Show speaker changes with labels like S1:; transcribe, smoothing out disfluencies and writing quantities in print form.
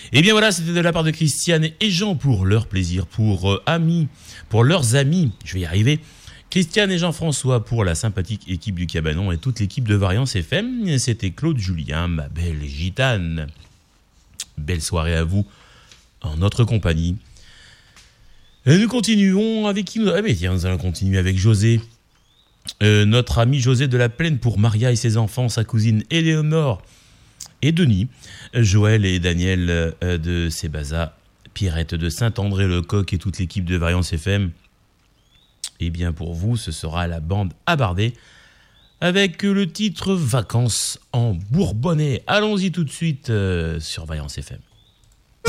S1: Et bien voilà, c'était de la part de Christiane et Jean pour leur plaisir, pour leurs amis, je vais y arriver. Christiane et Jean-François pour la sympathique équipe du Cabanon et toute l'équipe de Variance FM. C'était Claude Julien, ma belle gitane. Belle soirée à vous en notre compagnie. Et nous continuons avec qui nous allons continuer avec José. Notre ami José de la Plaine pour Maria et ses enfants, sa cousine Éléonore et Denis, Joël et Daniel de Sébaza, Pierrette de Saint-André-le-Coq et toute l'équipe de Variance FM. Et bien pour vous, ce sera la bande Abardée avec le titre Vacances en Bourbonnais. Allons-y tout de suite sur Variance FM.